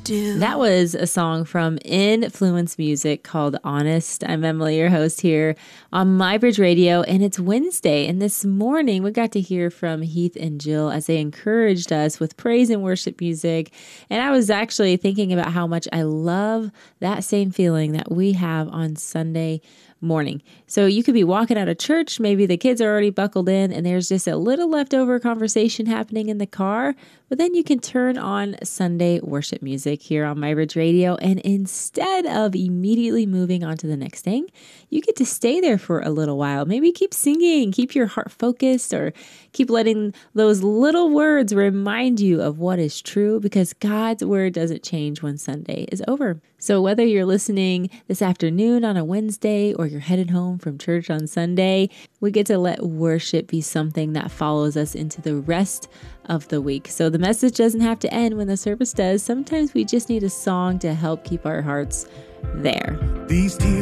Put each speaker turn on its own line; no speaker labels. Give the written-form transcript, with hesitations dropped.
do.
That was a song from Influence Music called Honest. I'm Emily, your host here on MyBridge Radio, and it's Wednesday. And this morning we got to hear from Heath and Jill as they encouraged us with praise and worship music. And I was actually thinking about how much I love that same feeling that we have on Sunday morning. So you could be walking out of church, maybe the kids are already buckled in and there's just a little leftover conversation happening in the car, but then you can turn on Sunday worship music here on MyBridge Radio, and instead of immediately moving on to the next thing, you get to stay there for a little while. Maybe keep singing, keep your heart focused, or keep letting those little words remind you of what is true, because God's word doesn't change when Sunday is over. So whether you're listening this afternoon on a Wednesday or you're headed home from church on Sunday, we get to let worship be something that follows us into the rest of the week. So the message doesn't have to end when the service does. Sometimes we just need a song to help keep our hearts there.
These